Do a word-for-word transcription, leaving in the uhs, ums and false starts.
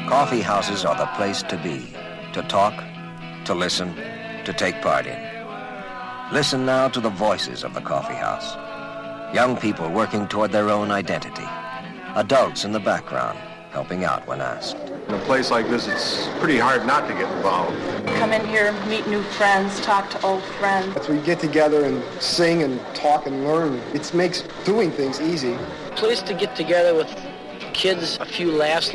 Coffee houses are the place to be, to talk, to listen, to take part in. Listen now to the voices of the coffee house. Young people working toward their own identity. Adults in the background, helping out when asked. In a place like this, it's pretty hard not to get involved. Come in here, meet new friends, talk to old friends. As we get together and sing and talk and learn, it makes doing things easy. Place to get together with kids, a few laughs,